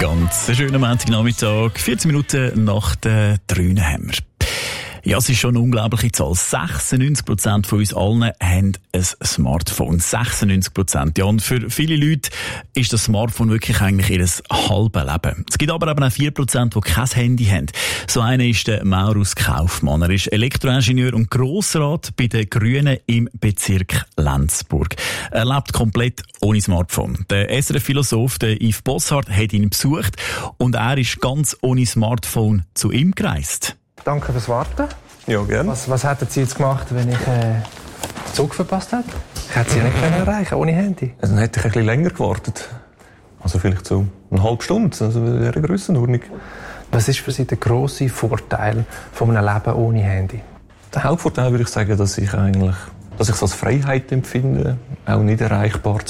Ganz einen schönen Montagnachmittag. 14 Minuten nach der 3 haben wir. Ja, es ist schon eine unglaubliche Zahl. 96% von uns allen haben ein Smartphone. 96%. Ja, und für viele Leute ist das Smartphone wirklich eigentlich ihr halbes Leben. Es gibt aber auch 4%, die kein Handy haben. So einer ist der Maurus Kaufmann. Er ist Elektroingenieur und Grossrat bei den Grünen im Bezirk Lenzburg. Er lebt komplett ohne Smartphone. Der SRF-Philosoph, der Yves Bossart, hat ihn besucht und er ist ganz ohne Smartphone zu ihm gereist. Danke fürs Warten. Ja, gerne. Was hätten Sie jetzt gemacht, wenn ich den Zug verpasst hätte? Ich hätte Sie ja nicht erreichen ohne Handy. Also, dann hätte ich ein bisschen länger gewartet. Also vielleicht so eine halbe Stunde, also in dieser Grössenordnung. Was ist für Sie der grosse Vorteil von einem Leben ohne Handy? Der Hauptvorteil würde ich sagen, dass ich es als Freiheit empfinde, auch nicht erreichbar zu